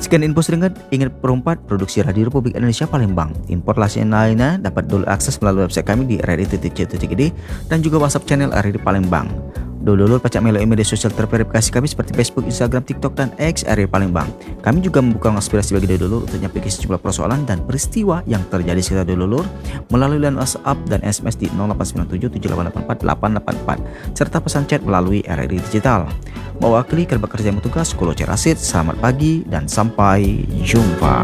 Sekian info seringat, ingat perempat produksi Radio Republik Indonesia Palembang. Informasi lainnya dapat dulu akses melalui website kami di rri.co.id dan juga WhatsApp channel RRI Palembang. Dulur pacak melalui media sosial terverifikasi kami seperti Facebook, Instagram, TikTok, dan X RRI Palembang. Kami juga membuka aspirasi bagi dulur untuk menyampaikan sejumlah persoalan dan peristiwa yang terjadi sekitar dulur melalui line WhatsApp dan SMS di 0897784884 serta pesan chat melalui RRI Digital. Mewakili kerja yang bertugas, Kulo Cerasit, selamat pagi dan sampai jumpa.